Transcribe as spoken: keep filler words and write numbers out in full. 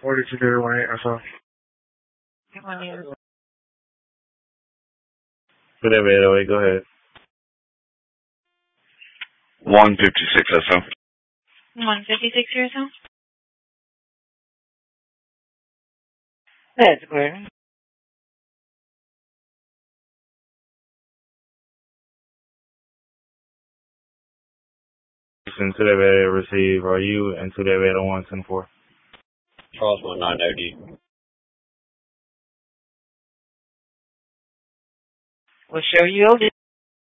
forty-two to one eight or so. Put that bed away. Go ahead. one fifty-six or so. one fifty-six or so? That's good. Into that bed receive. Are you into that bed on one twenty-four? Charles one nine O D. We'll show you over.